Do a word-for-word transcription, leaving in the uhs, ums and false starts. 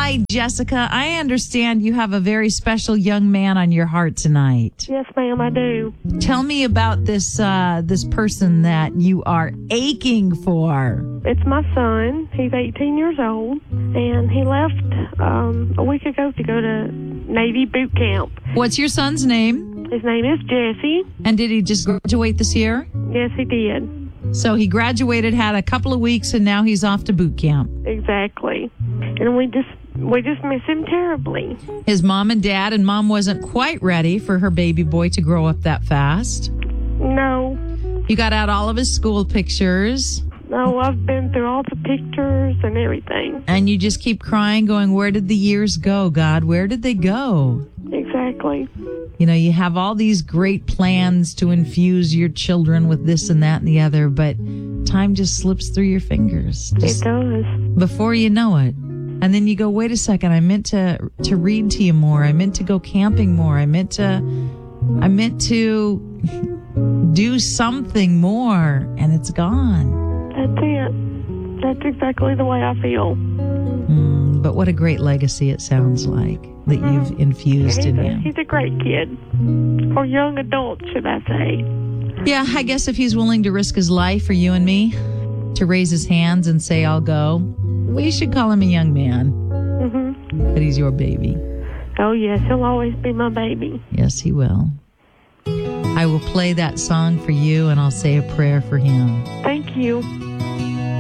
Hi, Jessica. I understand you have a very special young man on your heart tonight. Yes, ma'am, I do. Tell me about this uh, this person that you are aching for. It's my son. He's eighteen years old, and he left um, a week ago to go to Navy boot camp. What's your son's name? His name is Jesse. And did he just graduate this year? Yes, he did. So he graduated, had a couple of weeks, and now he's off to boot camp. Exactly. And we just we just miss him terribly. His mom and dad, and mom wasn't quite ready for her baby boy to grow up that fast. No. You got out all of his school pictures. No, I've been through all the pictures and everything. And you just keep crying, going, where did the years go, God? Where did they go? Exactly. You know, you have all these great plans to infuse your children with this and that and the other, but time just slips through your fingers. Just it does. Before you know it. And then you go, wait a second, I meant to to read to you more. I meant to go camping more. I meant to I meant to do something more, and it's gone. That's it. That's exactly the way I feel. Mm, but what a great legacy it sounds like that you've infused he's in a, him. He's a great kid. Or young adult, should I say. Yeah, I guess if he's willing to risk his life for you and me, to raise his hands and say, I'll go, we should call him a young man. Mm-hmm. But he's your baby. Oh, yes, he'll always be my baby. Yes, he will. I will play that song for you, and I'll say a prayer for him. Thank you.